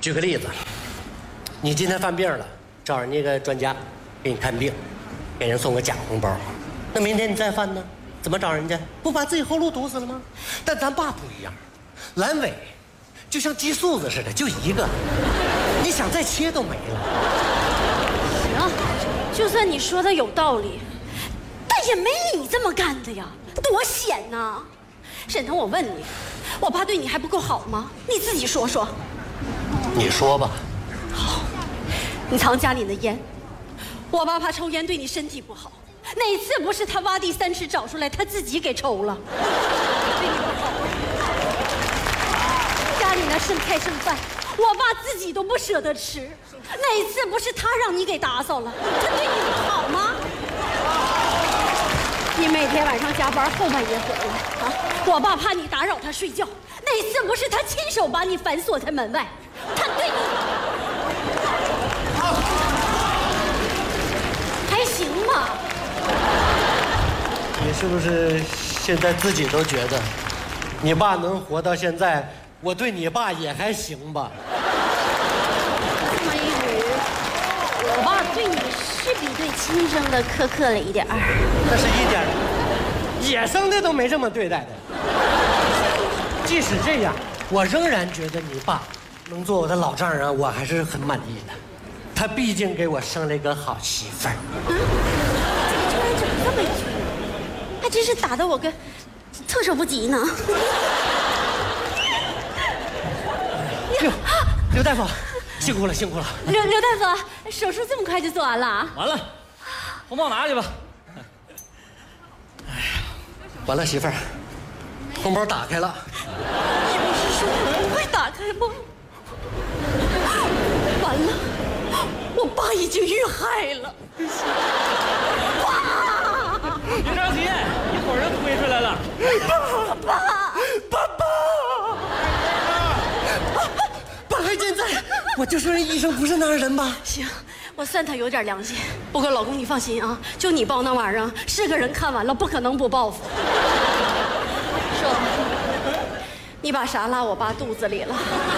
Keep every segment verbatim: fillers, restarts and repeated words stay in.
举个例子，你今天犯病了，找人家个专家给你看病，给人送个假红包，那明天你再犯呢，怎么找人家？不把自己后路堵死了吗？但咱爸不一样，阑尾就像鸡素子似的，就一个，你想再切都没了。 行，就算你说的有道理，但也没你这么干的呀，多险呐！沈腾，我问你，我爸对你还不够好吗？你自己说说。 你说吧。 好，你藏家里的烟，我爸怕抽烟对你身体不好，哪次不是他挖地三尺找出来，他自己给抽了？对你不好。家里那剩菜剩饭，我爸自己都不舍得吃，哪次不是他让你给打扫了？他对你不好吗？你每天晚上加班后半夜回来啊，我爸怕你打扰他睡觉，哪次不是他亲手把你反锁在门外？他对你还行吧？ 你是不是现在自己都觉得，你爸能活到现在，我对你爸也还行吧？ 这么一捋，我爸对你是比对亲生的苛刻了一点儿。 那是一点儿，野生的都没这么对待的。即使这样，我仍然觉得你爸能做我的老丈人，我还是很满意的。他毕竟给我生了一个好媳妇儿。 啊，怎么突然整这么一句？还真是打得我个措手不及呢。 刘刘大夫，辛苦了，辛苦了。 刘刘大夫，手术这么快就做完了？ 完了，红包拿去吧。 哎呀，完了，媳妇儿，红包打开了。 你不是说不会打开吗？完了，我爸已经遇害了。爸， 别着急，一会儿就推出来了。 爸爸， 爸爸，爸还健在，我就说人医生不是那样人吧。 行，我算他有点良心。不过老公你放心啊，就你报那玩意儿，是个人看完了不可能不报复。说，你把啥拉我爸肚子里了？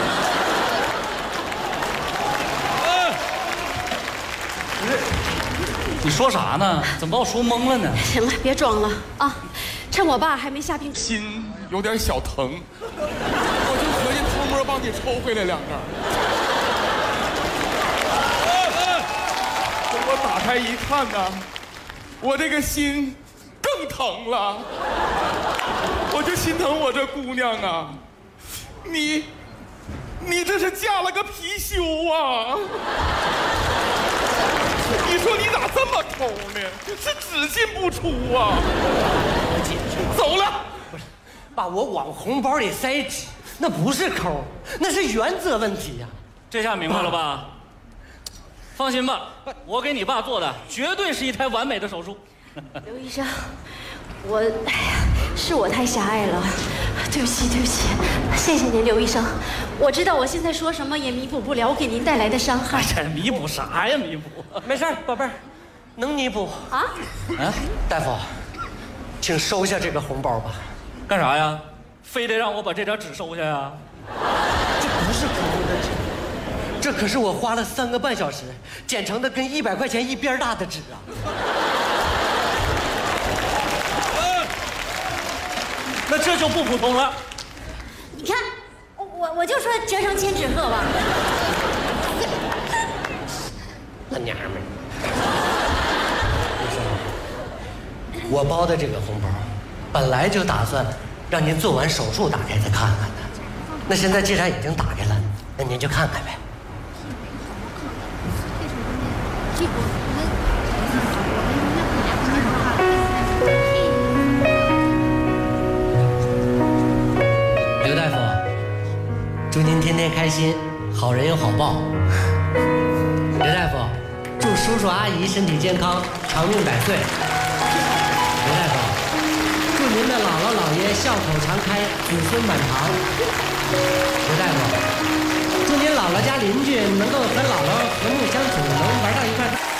你说啥呢？怎么把我说懵了呢？ 行了，别装了啊！趁我爸还没下病， 心有点小疼，我就合计偷摸帮你抽回来两根。等我打开一看呢，我这个心更疼了，我就心疼我这姑娘啊，你，你这是嫁了个貔貅啊！你说你咋这么抠呢？是只进不出啊！ 我解释， 走了。 不是，爸，我往红包里塞纸，那不是抠，那是原则问题呀。 这下明白了吧？放心吧，我给你爸做的绝对是一台完美的手术。 刘医生，我哎呀，是我太狭隘了，对不起对不起，谢谢您，刘医生。我知道我现在说什么也弥补不了我给您带来的伤害。 这弥补啥呀？弥补？ 没事，宝贝儿，能弥补啊？ 啊， 大夫，请收下这个红包吧。 干啥呀？非得让我把这点纸收下呀？ 这不是普通的纸，这可是我花了三个半小时剪成的跟一百块钱一边大的纸啊！ 那这就不普通了。 你看，我我就说折成千纸鹤吧。 那娘们儿，我包的这个红包，本来就打算让您做完手术打开再看看的。那现在既然已经打开了，那您就看看呗。刘大夫，祝您天天开心，好人有好报。刘大夫，祝叔叔阿姨身体健康，长命百岁。刘大夫，祝您的姥姥姥爷笑口常开，子孙满堂。刘大夫，祝您姥姥家邻居能够和姥姥和睦相处，能玩到一块。